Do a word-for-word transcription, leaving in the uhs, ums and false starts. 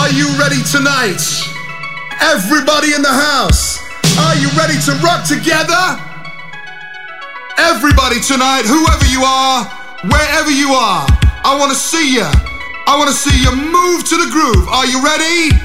Are you ready tonight? Everybody in the house, are you ready to rock together? Everybody tonight, whoever you are, wherever you are, I want to see you. I want to see you move to the groove. Are you ready?